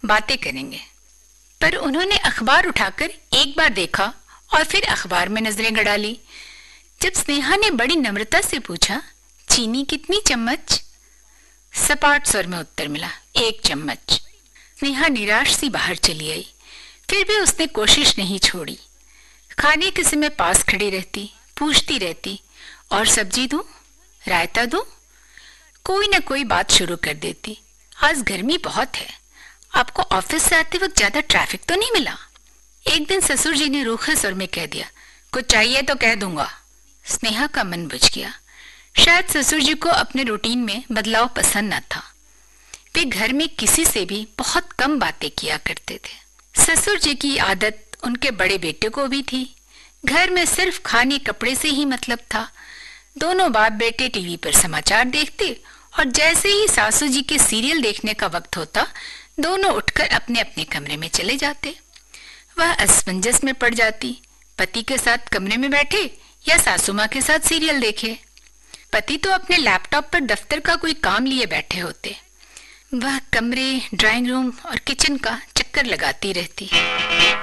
बातें करेंगे। पर उन्होंने अखबार उठाकर एक बार देखा और फिर अखबार में नजरें गड़ा ली। जब स्नेहा ने बड़ी नम्रता से पूछा, चीनी कितनी चम्मच? सपाट स्वर में उत्तर मिला, 1 चम्मच। स्नेहा निराश सी बाहर चली आई। फिर भी उसने कोशिश नहीं छोड़ी। खाने के समय पास खड़ी रहती, पूछती रहती, और सब्जी दूं, रायता दूं? कोई न कोई बात शुरू कर देती। आज गर्मी बहुत है, आपको ऑफिस से आते वक्त ज्यादा ट्रैफिक तो नहीं मिला? एक दिन ससुर जी ने रूखे स्वर में कह दिया, कुछ चाहिए तो कह दूंगा। स्नेहा का मन बुझ गया। शायद ससुर जी को अपने रूटीन में बदलाव पसंद न था। वे घर में किसी से भी बहुत कम बातें किया करते थे। ससुर जी की आदत उनके बड़े बेटे को भी थी। घर में सिर्फ खाने कपड़े से ही मतलब था। दोनों बाप बेटे टीवी पर समाचार देखते और जैसे ही सासू जी के सीरियल देखने का वक्त होता, दोनों उठकर अपने अपने कमरे में चले जाते। वह असमंजस में पड़ जाती, पति के साथ कमरे में बैठे या सासू माँ के साथ सीरियल देखे। पति तो अपने लैपटॉप पर दफ्तर का कोई काम लिए बैठे होते। वह कमरे, ड्राइंग रूम और किचन का चक्कर लगाती रहती।